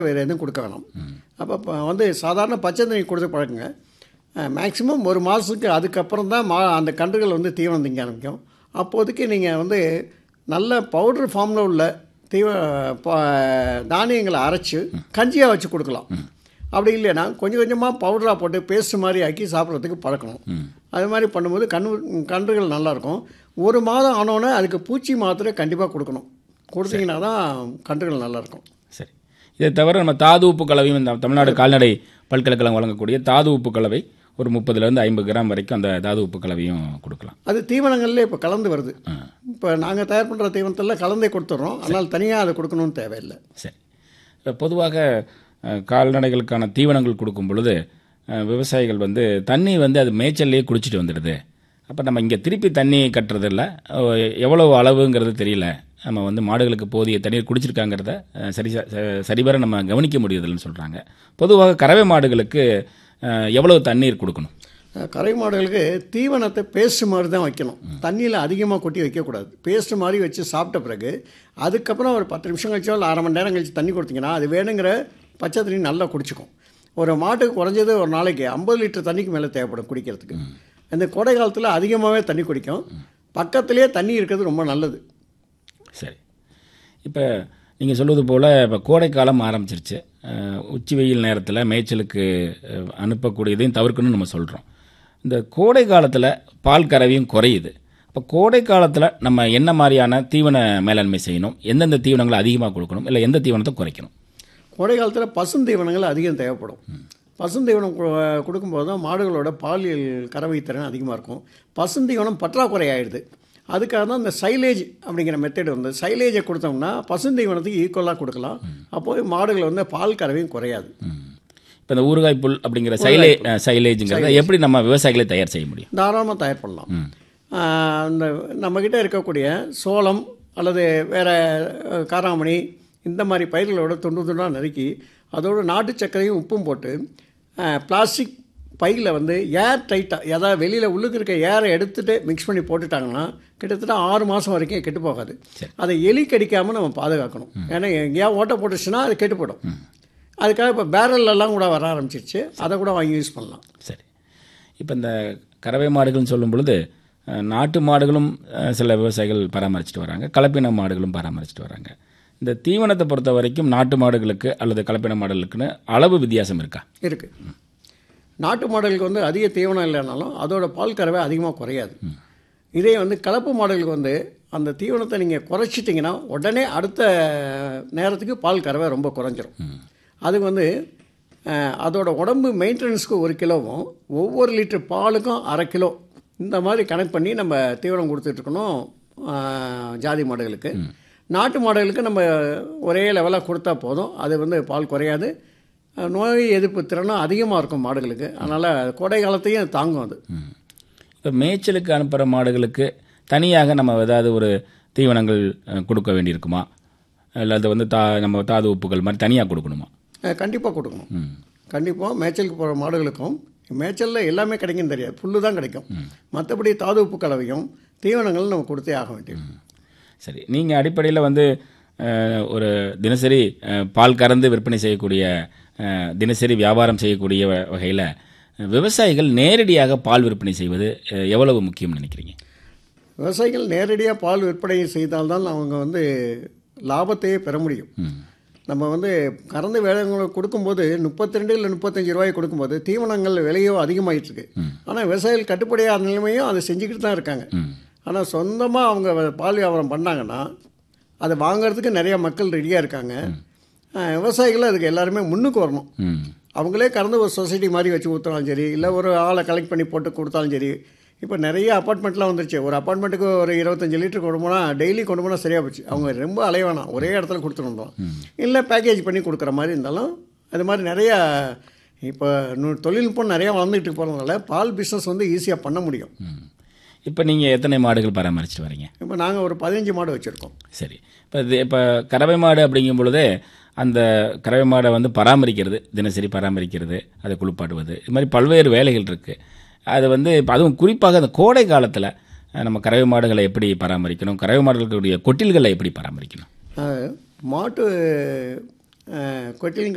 வேறு எதுவும் கொடுக்க வேணாம். அப்போ வந்து சாதாரண பச்சை தண்ணி கொடுத்து பழக்குங்க. மேக்ஸிமம் ஒரு மாதத்துக்கு அதுக்கப்புறம் தான் அந்த கன்றுகள் வந்து தீவனம் திங்க ஆரம்பிக்கும். அப்போதைக்கு நீங்கள் வந்து நல்ல பவுடர் ஃபார்மில் உள்ள தானியங்களை அரைச்சி கஞ்சியாக வச்சு கொடுக்கலாம். அப்படி இல்லைன்னா கொஞ்சம் கொஞ்சமாக பவுடராக போட்டு பேஸ்ட் மாதிரி ஆக்கி சாப்பிட்றதுக்கு பழக்கணும். அது மாதிரி பண்ணும்போது கன்றுகள் நல்லாயிருக்கும். ஒரு மாதம் ஆனோன்னே அதுக்கு பூச்சி மாத்திரை கண்டிப்பாக கொடுக்கணும். கொடுத்தீங்கன்னா தான் கன்றுகள் நல்லாயிருக்கும். சரி, இதை தவிர நம்ம தாது உப்பு கலவையும் இந்த தமிழ்நாடு கால்நடை பல்கலைக்கழகம் வழங்கக்கூடிய தாது உப்பு கலவை ஒரு 30லேருந்து 50 கிராம் வரைக்கும் அந்த தாது உப்பு கலவையும் கொடுக்கலாம். அது தீவனங்கள்லேயே இப்போ கலந்து வருது. இப்போ நாங்கள் தயார் பண்ணுற தீவனத்தில் கலந்தே கொடுத்துட்றோம். அதனால் தனியாக அதை கொடுக்கணும்னு தேவையில்லை. சரி, இப்போ பொதுவாக கால்நடைகளுக்கான தீவனங்கள் கொடுக்கும் பொழுது விவசாயிகள் வந்து தண்ணி வந்து அது மேய்ச்சல்லையே குடிச்சிட்டு வந்துடுது. அப்போ நம்ம இங்கே திருப்பி தண்ணி கட்டுறதில்ல, எவ்வளவு அளவுங்கிறது தெரியல. நம்ம வந்து மாடுகளுக்கு போதிய தண்ணீர் குடிச்சிருக்காங்கிறத சரிவர நம்ம கவனிக்க முடியுதுன்னு சொல்கிறாங்க. பொதுவாக கறவை மாடுகளுக்கு எவ்வளவு தண்ணீர் கொடுக்கணும்? கறவை மாடுகளுக்கு தீவனத்தை பேஸ்ட் மாதிரி தான் வைக்கணும். தண்ணியில் அதிகமாக கொட்டி வைக்கக்கூடாது. பேஸ்ட் மாதிரி வச்சு சாப்பிட்ட பிறகு அதுக்கப்புறம் ஒரு 10 நிமிஷம் கழிச்சோ இல்லை அரை மணி நேரம் கழிச்சு தண்ணி கொடுத்தீங்கன்னா அது வேணுங்கிற பச்சை தண்ணி நல்லா குடிச்சிக்கும். ஒரு மாட்டுக்கு குறைஞ்சது ஒரு நாளைக்கு 50 லிட்டர் தண்ணிக்கு மேலே தேவைப்படும் குடிக்கிறதுக்கு. இந்த கோடை காலத்தில் அதிகமாகவே தண்ணி குடிக்கும். பக்கத்துலேயே தண்ணி இருக்கிறது ரொம்ப நல்லது. சரி, இப்போ நீங்கள் சொல்வது போல் இப்போ கோடைக்காலம் ஆரம்பிச்சிருச்சு. உச்சி வெயில் நேரத்தில் மேய்ச்சலுக்கு அனுப்பக்கூடியதையும் தவிர்க்கணும்னு நம்ம சொல்கிறோம். இந்த கோடை காலத்தில் பால் கறவையும் குறையுது. இப்போ கோடை காலத்தில் நம்ம என்ன மாதிரியான தீவன மேலாண்மை செய்யணும்? எந்தெந்த தீவனங்களை அதிகமாக கொடுக்கணும், இல்லை எந்த தீவனத்தை குறைக்கணும்? கோடை காலத்தில் பசுந்தீவனங்கள் அதிகம் தேவைப்படும். பசுந்தீவனம் கொடுக்கும்போது தான் மாடுகளோட பாலியல் கறவை திறன் அதிகமாக இருக்கும். பசுந்தீவனம் பற்றாக்குறை ஆகிடுது. அதுக்காக தான் இந்த சைலேஜ் அப்படிங்கிற மெத்தட் வந்து சைலேஜை கொடுத்தோம்னா பசுந்தீவனத்துக்கு ஈக்குவலாக கொடுக்கலாம். அப்போது மாடுகள் வந்து பால் கறவையும் குறையாது. இப்போ இந்த ஊறுகாய் புல் அப்படிங்கிற சைலேஜுங்கிறத எப்படி நம்ம விவசாயிகளை தயார் செய்ய முடியும்? தாராளமாக தயார் பண்ணலாம். இந்த நம்மக்கிட்ட இருக்கக்கூடிய சோளம் அல்லது வேறு காராமணி இந்த மாதிரி பயிர்களோட துண்டு துண்டாக நறுக்கி அதோட நாட்டு சர்க்கரையும் உப்பும் போட்டு பிளாஸ்டிக் பையில் வந்து ஏர் டைட்டாக, ஏதாவது வெளியில் உள்ளுக்கு இருக்க ஏரை எடுத்துகிட்டு மிக்ஸ் பண்ணி போட்டுட்டாங்கன்னா கிட்டத்தட்ட 6 மாதம் வரைக்கும் கெட்டு போகாது. அதை எலி கடிக்காமல் நம்ம பாதுகாக்கணும். ஏன்னா எங்கேயா ஓட்டை போட்டுச்சுன்னா அது கெட்டு போடும். அதுக்காக இப்போ பேரல்லாம் கூட வர ஆரம்பிச்சிருச்சு. அதை கூட வாங்கி யூஸ் பண்ணலாம். சரி, இப்போ இந்த கறவை மாடுகள்னு சொல்லும் பொழுது நாட்டு மாடுகளும் சில விவசாயிகள் பராமரிச்சுட்டு வராங்க, கலப்பின மாடுகளும் பராமரிச்சுட்டு வராங்க. இந்த தீவனத்தை பொறுத்த வரைக்கும் நாட்டு மாடுகளுக்கு அல்லது கலப்பின மாடுகளுக்குன்னு அளவு வித்தியாசம் இருக்கா? இருக்குது. நாட்டு மாடுகளுக்கு வந்து அதிக தீவனம் இல்லைனாலும் அதோட பால் கறவை அதிகமாக குறையாது. இதே வந்து கலப்பு மாடுகளுக்கு வந்து அந்த தீவனத்தை நீங்கள் குறைச்சிட்டிங்கன்னா உடனே அடுத்த நேரத்துக்கு பால் கறவை ரொம்ப குறைஞ்சிரும். அதுக்கு வந்து அதோட உடம்பு மெயின்டெனன்ஸுக்கு 1 கிலோவும் ஒவ்வொரு லிட்டர் பாலுக்கும் 1/2 கிலோ இந்த மாதிரி கனெக்ட் பண்ணி நம்ம தீவனம் கொடுத்துட்ருக்கணும் ஜாதி மாடுகளுக்கு. நாட்டு மாடுகளுக்கு நம்ம ஒரே லெவலாக கொடுத்தா போதும். அது வந்து பால் குறையாது. நோய் எதிர்ப்பு திறனும் அதிகமாக இருக்கும் மாடுகளுக்கு. அதனால் கோடை காலத்தையும் தாங்கும் அது. இப்போ மேய்ச்சலுக்கு அனுப்புகிற மாடுகளுக்கு தனியாக நம்ம ஏதாவது ஒரு தீவனங்கள் கொடுக்க வேண்டியிருக்குமா, இல்லை அது வந்து நம்ம தாது உப்புகள் மாதிரி தனியாக கொடுக்கணுமா? கண்டிப்பாக கொடுக்கணும். கண்டிப்பாக மேய்ச்சலுக்கு போகிற மாடுகளுக்கும் மேய்ச்சலில் எல்லாமே கிடைக்கும் தெரியாது, புல்லு தான் கிடைக்கும். மற்றபடி தாது உப்பு கலவையும் தீவனங்கள் நம்ம கொடுத்தே ஆக வேண்டியது. சரி, நீங்கள் அடிப்படையில் வந்து ஒரு தினசரி பால் கறந்து விற்பனை செய்யக்கூடிய தினசரி வியாபாரம் செய்யக்கூடிய வகையில் விவசாயிகள் நேரடியாக பால் விற்பனை செய்வது எவ்வளவு முக்கியம்னு நினைக்கிறீங்க? விவசாயிகள் நேரடியாக பால் விற்பனை செய்தால்தான் அவங்க வந்து லாபத்தையே பெற முடியும். நம்ம வந்து கறந்து வேலைங்களுக்கு கொடுக்கும்போது 32 இல்லை 35 ரூபாய் கொடுக்கும்போது தீவனங்கள் விலையோ அதிகமாகிட்டுருக்கு. ஆனால் விவசாயிகள் கட்டுப்படியாத நிலைமையும் அதை செஞ்சுக்கிட்டு தான் இருக்காங்க. ஆனால் சொந்தமாக அவங்க பால் வியாபாரம் பண்ணாங்கன்னா அதை வாங்கிறதுக்கு நிறையா மக்கள் ரெடியாக இருக்காங்க. விவசாயிகள் அதுக்கு எல்லாருமே முன்னுக்கு வரணும். அவங்களே கறந்து ஒரு சொசைட்டி மாதிரி வச்சு கொடுத்தாலும் சரி, இல்லை ஒரு ஆளை கலெக்ட் பண்ணி போட்டு கொடுத்தாலும் சரி. இப்போ நிறைய அப்பார்ட்மெண்ட்லாம் வந்துருச்சு. ஒரு அப்பார்ட்மெண்ட்டுக்கு ஒரு 25 லிட்டர் கொண்டு போனால் டெய்லி கொண்டு போனால் சரியாக போச்சு. அவங்க ரொம்ப அலைவானா ஒரே இடத்துல கொடுத்துருந்தோம். இல்லை பேக்கேஜ் பண்ணி கொடுக்குற மாதிரி இருந்தாலும் அது மாதிரி நிறையா இப்போ தொழில்நுட்பம் நிறையா வளர்ந்துக்கிட்டு போகிறதுனால பால் பிஸ்னஸ் வந்து ஈஸியாக பண்ண முடியும். இப்போ நீங்கள் எத்தனை மாடுகள் பராமரிச்சுட்டு வரீங்க? இப்போ நாங்கள் ஒரு 15 மாடு வச்சுருக்கோம். சரி, இப்போ கறவை மாடு அப்படிங்கும் பொழுதே அந்த கறவை மாடை வந்து பராமரிக்கிறது, தினசரி பராமரிக்கிறது, அதை குளிப்பாட்டுவது, இது மாதிரி பல்வேறு வேலைகள் இருக்குது. அது வந்து இப்போ அதுவும் குறிப்பாக அந்த கோடை காலத்தில் நம்ம கறவை மாடுகளை எப்படி பராமரிக்கணும், கறவை மாடுகளுடைய கொட்டில்களை எப்படி பராமரிக்கணும்? மாட்டு கொட்டில்